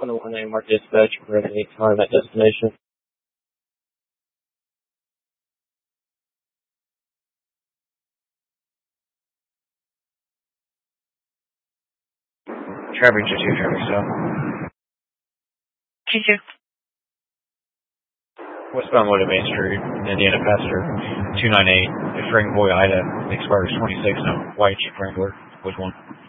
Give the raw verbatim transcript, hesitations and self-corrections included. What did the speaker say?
On the one name mark dispatch for any time at destination. Traffic to two, traffic stop. Two two. Westbound Wooded Main Street, Indiana Passenger two nine eight, Frank Boy Ida, expires twenty-six, no, white Jeep Wrangler, which one?